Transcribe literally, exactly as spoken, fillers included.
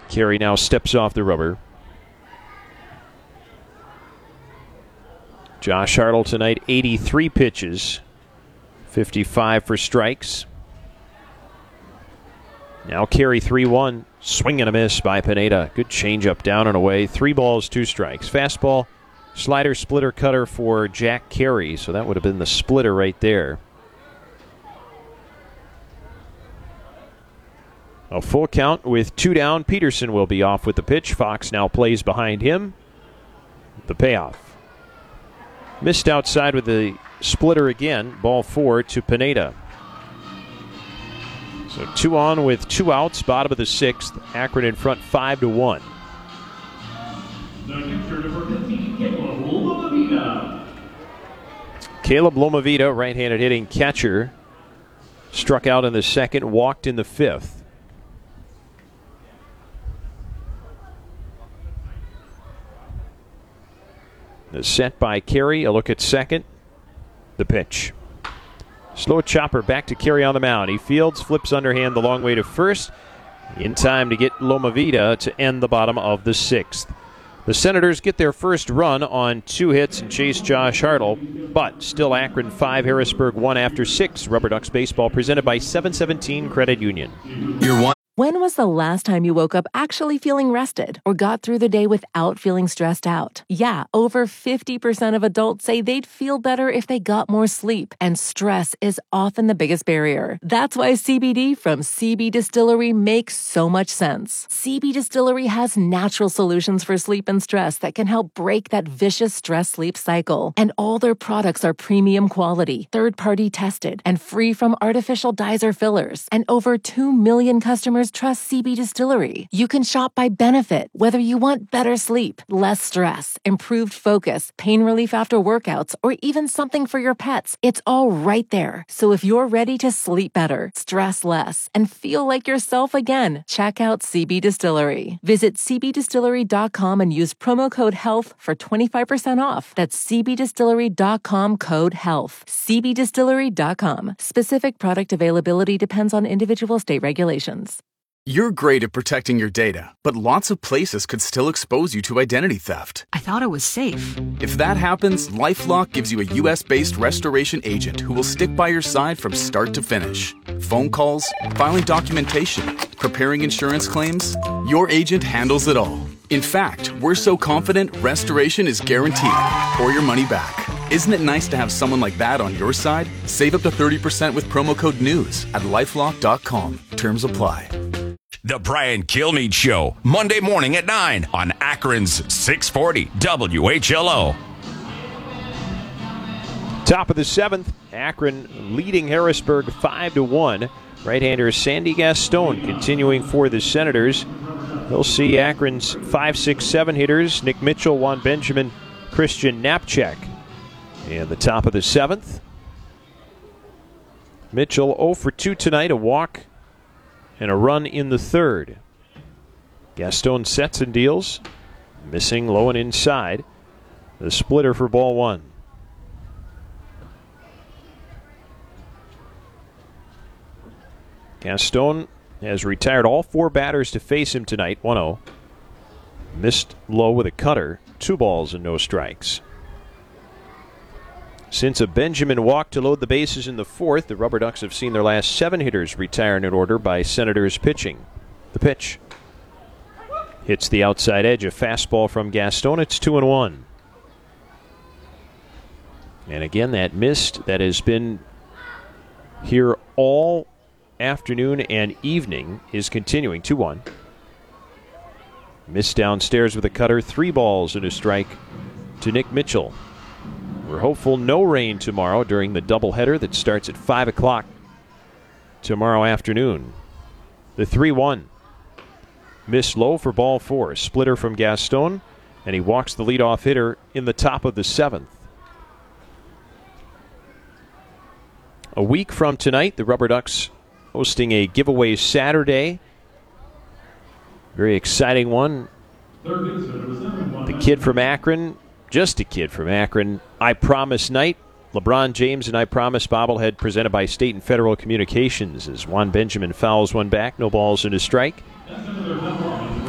Carey now steps off the rubber. Josh Hartle tonight, eighty-three pitches, fifty-five for strikes. Now Carey three one, swing and a miss by Pineda. Good changeup down and away. Three balls, two strikes. Fastball, slider, splitter, cutter for Jack Carey. So that would have been the splitter right there. A full count with two down. Peterson will be off with the pitch. Fox now plays behind him. The payoff. Missed outside with the splitter again. Ball four to Pineda. So two on with two outs, bottom of the sixth. Akron in front five to one. Caleb Lomavita, right-handed hitting catcher, struck out in the second, walked in the fifth. The set by Carey. A look at second. The pitch. Slow chopper back to Carey on the mound. He fields, flips underhand the long way to first. In time to get Lomavita to end the bottom of the sixth. The Senators get their first run on two hits and chase Josh Hartle, but still Akron five, Harrisburg one after six. Rubber Ducks baseball presented by seven seventeen Credit Union. You're one. When was the last time you woke up actually feeling rested or got through the day without feeling stressed out? Yeah, over fifty percent of adults say they'd feel better if they got more sleep, and stress is often the biggest barrier. That's why C B D from C B Distillery makes so much sense. C B Distillery has natural solutions for sleep and stress that can help break that vicious stress-sleep cycle. And all their products are premium quality, third-party tested, and free from artificial dyes or fillers. And over two million customers trust C B Distillery. You can shop by benefit, whether you want better sleep, less stress, improved focus, pain relief after workouts, or even something for your pets. It's all right there. So if you're ready to sleep better, stress less, and feel like yourself again, check out C B Distillery. Visit c b distillery dot com and use promo code HEALTH for twenty-five percent off. That's c b distillery dot com code HEALTH. c b distillery dot com. Specific product availability depends on individual state regulations. You're great at protecting your data, but lots of places could still expose you to identity theft. I thought it was safe. If that happens, LifeLock gives you a U S-based restoration agent who will stick by your side from start to finish. Phone calls, filing documentation, preparing insurance claims, your agent handles it all. In fact, we're so confident restoration is guaranteed or your money back. Isn't it nice to have someone like that on your side? Save up to thirty percent with promo code NEWS at lifelock dot com. Terms apply. The Brian Kilmeade Show, Monday morning at nine on Akron's six forty W H L O. Top of the seventh, Akron leading Harrisburg five to one. Right-hander Sandy Gaston continuing for the Senators. We'll see Akron's five, six, seven hitters, Nick Mitchell, Juan Benjamin, Christian Knapchak. And the top of the seventh, Mitchell oh for two tonight, a walk and a run in the third. Gaston sets and deals, missing low and inside. The splitter for ball one. Gaston has retired all four batters to face him tonight, one oh. Missed low with a cutter, two balls and no strikes. Since a Benjamin walk to load the bases in the fourth, the Rubber Ducks have seen their last seven hitters retire in order by Senators pitching. The pitch hits the outside edge, a fastball from Gaston. It's two and one. And again, that mist that has been here all afternoon and evening is continuing. two one. Missed downstairs with a cutter, three balls and a strike to Nick Mitchell. We're hopeful no rain tomorrow during the doubleheader that starts at five o'clock tomorrow afternoon. The three one. Missed low for ball four. Splitter from Gaston, and he walks the leadoff hitter in the top of the seventh. A week from tonight, the Rubber Ducks hosting a giveaway Saturday. Very exciting one. The kid from Akron, just a kid from Akron, I Promise Night. LeBron James and I Promise bobblehead presented by State and Federal Communications as Juan Benjamin fouls one back. No balls and a strike.